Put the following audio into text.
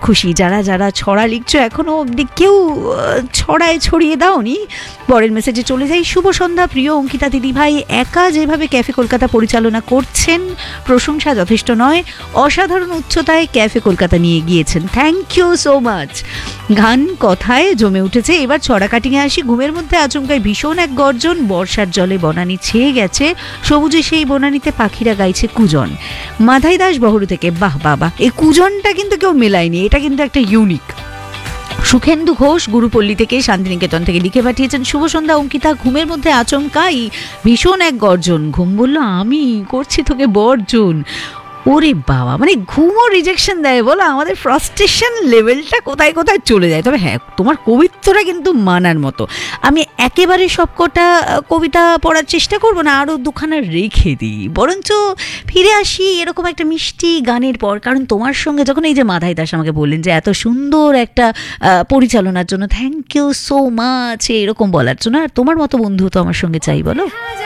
খুশি যারা যারা ছড়া লিখছো এখনো অবধি কেউ ছড়ায় ছড়িয়ে দাওনি। পরের মেসেজে চলে যাই। শুভ সন্ধ্যা প্রিয় অঙ্কিতা দিদিভাই, একা যেভাবে ক্যাফে কলকাতা পরিচালনা করছেন প্রশংসা যথেষ্ট নয়, অসাধারণ উচ্চতায় ক্যাফে কলকাতা নিয়ে গিয়েছেন, থ্যাংক ইউ সো মাচ। গান কথায় জমে উঠেছে। এবার ছড়া কাটিংয়ে আসি। ঘুমের মধ্যে আচমকায় ভীষণ এক গর্জন, বর্ষার জলে বনানী ছেয়ে গেছে, সবুজে সেই বনানীতে পাখিরা গাইছে কুজন। মাধাই দাস বহরু থেকে, বাহ বাবা, এই কুজনটা কিন্তু কেউ মেলায়নি, এটা কিন্তু একটা ইউনিক। সুখেন্দু ঘোষ গুরুপল্লী থেকে শান্তিনিকেতন থেকে লিখে পাঠিয়েছেন, শুভ সন্ধ্যা অঙ্কিতা, ঘুমের মধ্যে আচমকাই ভীষণ এক গর্জন, ঘুম বলল আমি করছি তোকে বর্জন। ওরে বাবা, মানে ঘুমও রিজেকশন দেয় বলো, আমাদের ফ্রাস্ট্রেশন লেভেলটা কোথায় কোথায় চলে যায়। তবে হ্যাঁ, তোমার কবিত্বটা কিন্তু মানার মতো। আমি একেবারে সবকটা কবিতা পড়ার চেষ্টা করব না, আরও দুখানা রেখে দিই, বরঞ্চ ফিরে আসি এরকম একটা মিষ্টি গানের পর। কারণ তোমার সঙ্গে যখন এই যে মাধাই দাস আমাকে বললেন যে এত সুন্দর একটা পরিচালনার জন্য থ্যাংক ইউ সো মাচ, এরকম বলার জন্য, আর তোমার মতো বন্ধু তো আমার সঙ্গে চাই বলো।